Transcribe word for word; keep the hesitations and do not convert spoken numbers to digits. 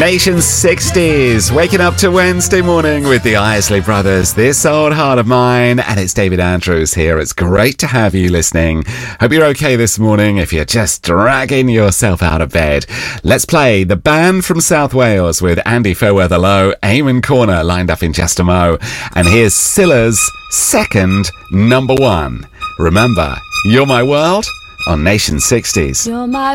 Nation sixties, waking up to Wednesday morning with the Isley Brothers, This Old Heart of Mine, and it's David Andrews here. It's great to have you listening. Hope you're okay this morning if you're just dragging yourself out of bed. Let's play the band from South Wales with Andy Fairweather Low, Eamon Corner lined up in just a mo. And here's Scylla's second number one. Remember, You're My World on Nation sixties. You're my